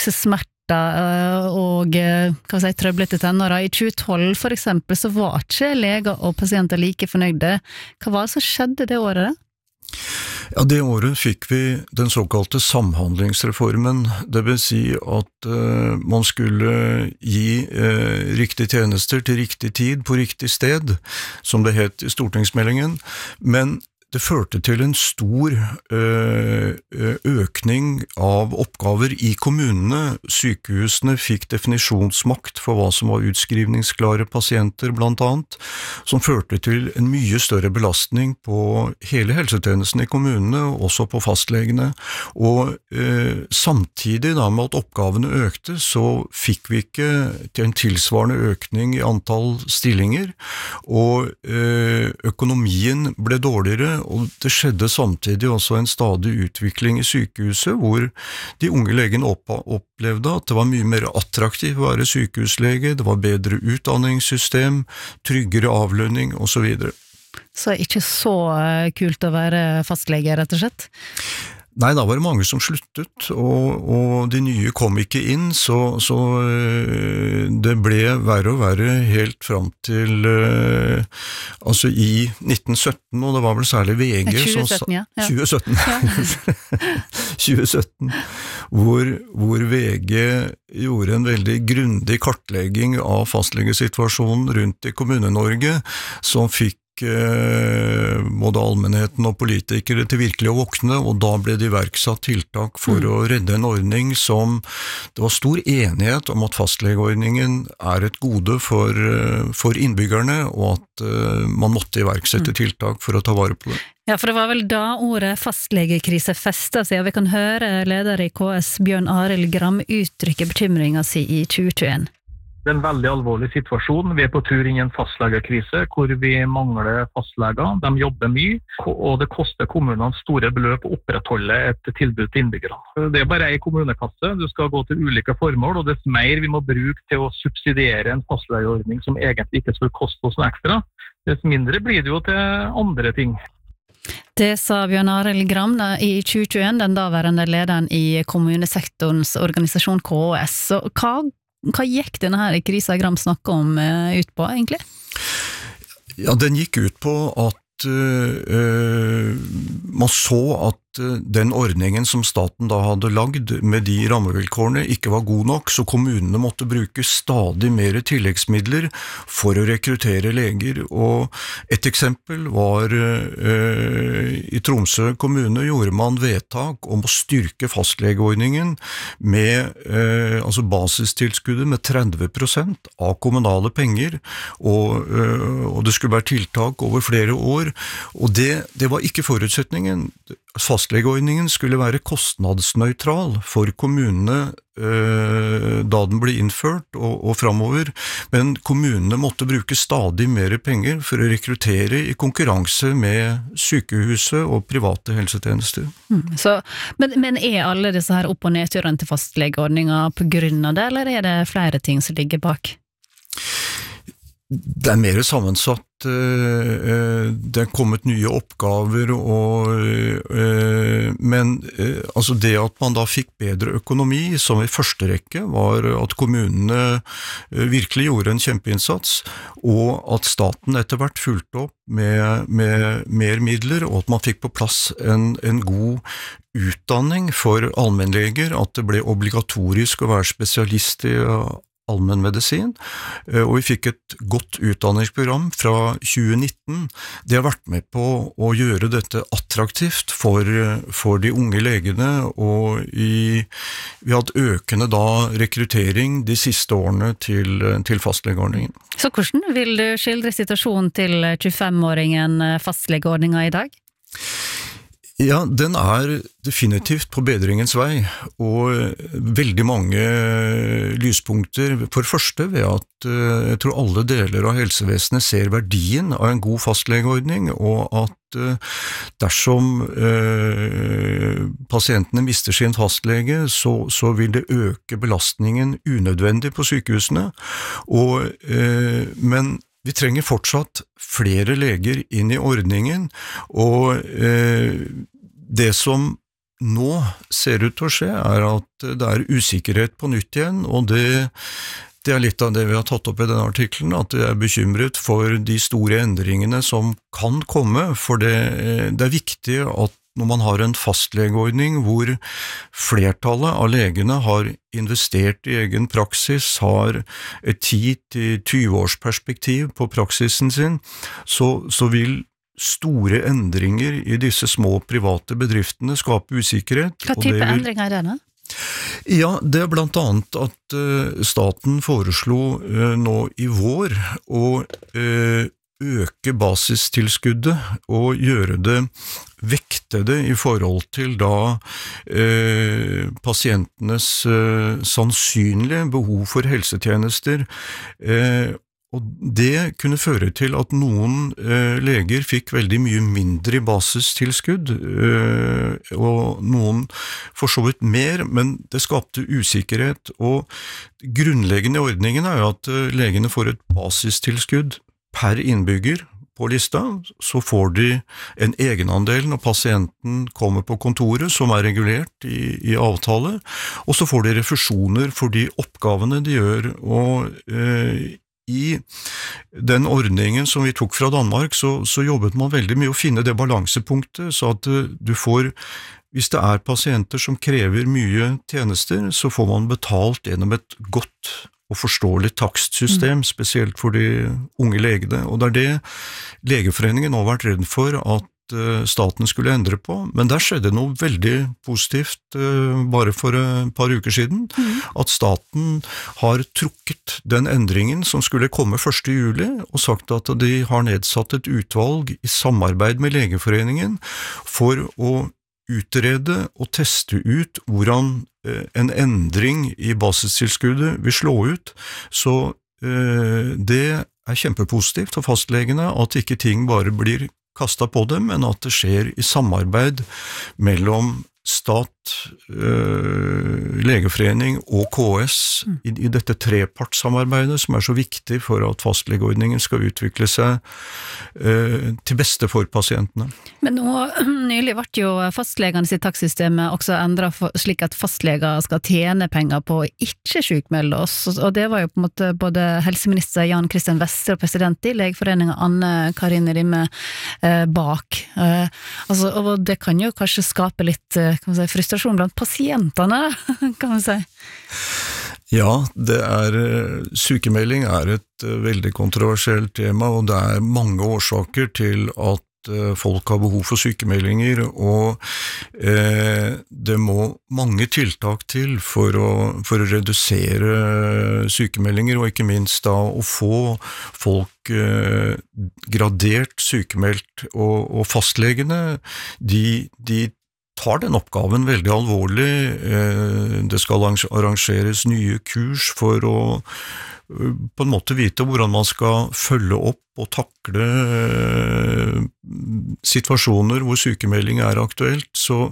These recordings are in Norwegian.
voksesmerter og trøblete tenårer. I 2012 for eksempel så var ikke leger og pasienter like fornøyde. Hva var det som skjedde det året? Ja, det året fikk vi den såkalte samhandlingsreformen, det vil si at man skulle gi riktige tjenester til riktig tid på riktig sted, som det het i stortingsmeldingen, men det førte til en stor økning av oppgaver i kommunene. Sykehusene fikk definisjonsmakt for hva som var utskrivningsklare pasienter, blant annet, som førte til en mye større belastning på hele helsetjenesten i kommunene, også på fastlegene. Og samtidig da med at oppgavene økte, så fikk vi ikke til en tilsvarende økning i antall stillinger, og økonomien ble dårligere, og det skjedde samtidig også en stadig utvikling i sykehuset, hvor de unge legene opplevde at det var mye mer attraktivt å være sykehuslege, det var bedre utdanningssystem, tryggere avlønning og så videre. Så ikke så kult å være fastlege, rett og slett? Nei, da var det mange som sluttet, og de nye kom ikke inn, så det ble verre og verre helt fram til altså i 1917, og det var vel særlig VG 2017, ja. 2017, ja. 2017, hvor VG gjorde en veldig grundig kartlegging av fastlegesituasjonen rundt i Kommune-Norge, som fikk både allmennheten og politikere til virkelig å våkne, og da ble det iverksatt tiltak for å redde en ordning som det var stor enighet om at fastlegeordningen er et gode for innbyggerne, og at man måtte iverksette tiltak for å ta vare på det. Ja, for det var vel da ordet fastlegekrise festet seg, og vi kan høre leder i KS Bjørn Arild Gram uttrykke bekymringen sin i 2021. Det er en veldig alvorlig situasjon. Vi er på tur inn i en fastlegekrise, hvor vi mangler fastleger. De jobber mye, og det koster kommunene store beløp å opprettholde et tilbud til innbyggerne. Det er bare en kommunekasse. Du skal gå til ulike formål, og dess mer vi må bruke til å subsidiere en fastlegeordning som egentlig ikke skulle koste oss noe ekstra, dess mindre blir det jo til andre ting. Det sa Bjørn Arild Gram i 2021, den daværende lederen i kommunesektorens organisasjon KS. Så hva gikk denne her krisa Gram snakket om ut på, egentlig? Ja, den gikk ut på at man så at den ordningen som staten da hadde lagd med de rammevilkårene ikke var god nok, så kommunene måtte bruke stadig mer tilleggsmidler for å rekruttere leger. Og et eksempel var i Tromsø kommune gjorde man vedtak om å styrke fastlegeordningen med altså basistilskuddet med 30% av kommunale penger, og det skulle være tiltak over flere år, og det var ikke forutsetningen. Fastlegeordningen skulle være kostnadsnøytral for kommunene da den ble innført og fremover, men kommunene måtte bruke stadig mer penger for å rekruttere i konkurranse med sykehuset og private helsetjenester. Så, men er alle disse her opp- og nedturene til fastlegeordningen på grunn av det, eller er det flere ting som ligger bak? Det er mer sammensatt. Det er kommet nye oppgaver, men altså det at man da fikk bedre økonomi, som i første rekke var at kommunene virkelig gjorde en kjempeinnsats, og at staten etter hvert fulgte opp med mer midler, og at man fikk på plass en god utdanning for allmennleger, at det ble obligatorisk å være spesialist i allmennmedisin, og vi fikk et godt utdanningsprogram fra 2019. Det har vært med på å gjøre dette attraktivt for de unge legene, og vi har hatt økende da rekruttering de siste årene til fastlegeordningen. Så hvordan vil du skildre situasjonen til 25-åringen fastlegeordningen i dag? Ja, den er definitivt på bedringens vei, og veldig mange lyspunkter. For det første ved at jeg tror alle deler av helsevesenet ser verdien av en god fastlegeordning, og at dersom pasientene mister sin fastlege, så vil det øke belastningen unødvendig på sykehusene, men vi trenger fortsatt flere leger inn i ordningen, og det som nå ser ut til å skje, at det usikkerhet på nytt igjen, og det litt av det vi har tatt opp i denne artikkelen, at vi bekymret for de store endringene som kan komme, for det viktig at når man har en fastlegeordning hvor flertallet av legene har investert i egen praksis, har et 10-20 års perspektiv på praksisen sin, så vil store endringer i disse små private bedriftene skape usikkerhet. Hva type endringer det da? Ja, det blant annet at staten foreslo nå i vår å øke basistilskuddet og gjøre det vektede i forhold til da pasientenes sannsynlige behov for helsetjenester, og det kunne føre til at noen leger fikk veldig mye mindre i basistilskudd, og noen for så vidt mer, men det skapte usikkerhet, og grunnleggende i ordningen jo at legene får et basistilskudd per innbygger på lista, så får de en egenandel når pasienten kommer på kontoret, som regulert i avtale, og så får de refusjoner for de oppgavene de gjør, og i den ordningen som vi tok fra Danmark, så jobbet man veldig mye å finne det balansepunktet, så at du får, hvis det pasienter som krever mye tjenester, så får man betalt gjennom et godt og forståelig takstsystem, spesielt for de unge legene, og det det Legeforeningen nå har vært redd for at staten skulle endre på, men der skjedde noe veldig positivt bare for et par uker siden, at staten har trukket den endringen som skulle komme 1. juli, og sagt at de har nedsatt et utvalg i samarbeid med Legeforeningen for å utrede og teste ut hvordan en endring i basistilskuddet vil slå ut, så det kjempepositivt for fastlegene at ikke ting bare blir kastet på dem, men at det skjer i samarbeid mellom stat, Legeforening og KS i dette trepartssamarbeidet som så viktig for at fastlegeordningen skal utvikle seg til beste for pasientene. Men nå nylig ble jo fastlegene sitt takssystemet også endret slik at fastleger skal tjene penger på å ikke sykmelde oss, og det var jo på en måte både helseminister Jan Christian Vestre og president i Legeforeningen Anne Karine Rimme bak. Og det kan jo kanskje skape litt frustrasjon blant pasientene, kan man si. Ja, sykemelding et veldig kontroversielt tema, og det mange årsaker til at folk har behov for sykemeldinger, og det må mange tiltak til for å redusere sykemeldinger, og ikke minst da å få folk gradert sykemeldt, og fastlegene, de tar den oppgaven veldig alvorlig. Det skal arrangeres nye kurs for å på en måte vite hvordan man skal følge opp og takle situasjoner hvor sykemelding aktuelt, så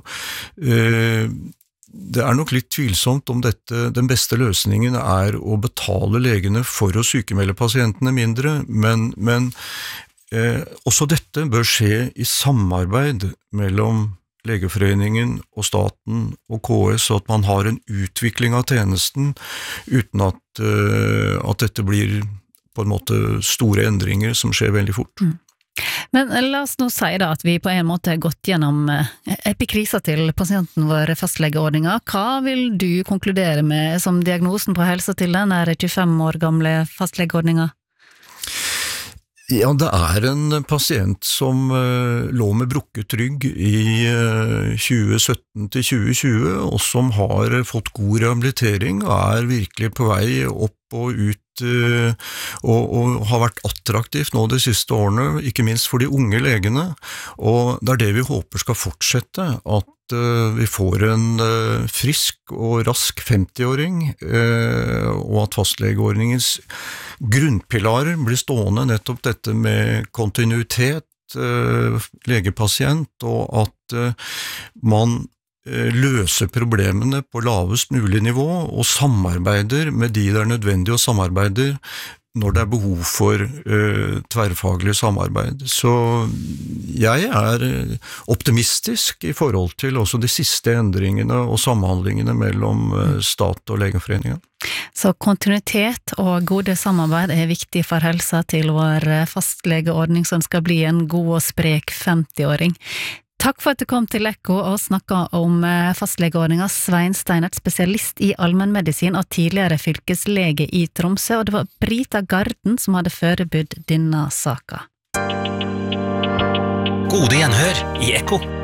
det nok litt tvilsomt om den beste løsningen å betale legene for å sykemelde pasientene mindre, men også dette bør skje i samarbeid mellom Legeforeningen og staten og KS, så at man har en utvikling av tjenesten uten at dette blir på en måte store endringer som skjer veldig fort. Men la oss nå si da at vi på en måte har gått gjennom epikrisa til pasienten vår fastlegeordninger. Hva vil du konkludere med som diagnosen på helsa til den 25 år gamle fastlegeordningen? Ja, det en pasient som lå med brukket rygg i 2017 til 2020, og som har fått god rehabilitering og virkelig på vei opp og ut, og har vært attraktivt nå de siste årene, ikke minst for de unge legene, og det det vi håper skal fortsette, at vi får en frisk og rask 50-åring, og at fastlegeordningens grunnpilarer blir stående nettopp dette med kontinuitet, legepasient, og at man løser problemene på lavest mulig nivå og samarbeider med de det nødvendig å samarbeide når det behov for tverrfaglig samarbeid. Så jeg optimistisk I forhold til også de siste endringene og samhandlingene mellom stat og Legeforeningen. Så kontinuitet og gode samarbeid viktig for helsa til vår fastlegeordning som skal bli en god og sprek 50-åring. Takk for at du kom til Ekko og snakket om fastlegeordninga. Svein Steinert, spesialist I allmennmedisin og tidligere fylkeslege I Tromsø, og det var Brita Garden som hadde forberedt denne saka. Gode gjenhør I Ekko.